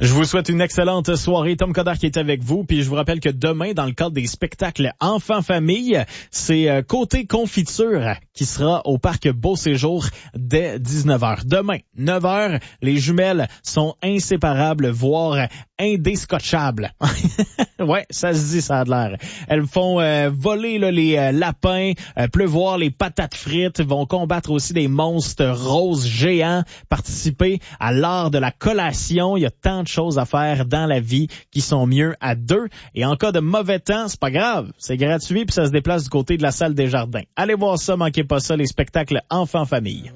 Je vous souhaite une excellente soirée. Tom Coderre qui est avec vous. Puis je vous rappelle que demain, dans le cadre des spectacles Enfants-Famille, c'est Côté Confiture qui sera au parc Beau Séjour dès 19h. Demain, 9h, les jumelles sont inséparables, voire indéscotchables. Ouais, ça se dit, ça a de l'air. Elles font voler là, les lapins, pleuvoir les patates frites, vont combattre aussi des monstres roses géants, participer à l'art de la collation. Il y a tant de choses à faire dans la vie qui sont mieux à deux. Et en cas de mauvais temps, c'est pas grave. C'est gratuit puis ça se déplace du côté de la salle des jardins. Allez voir ça, manquez pas ça, les spectacles Enfants-Famille.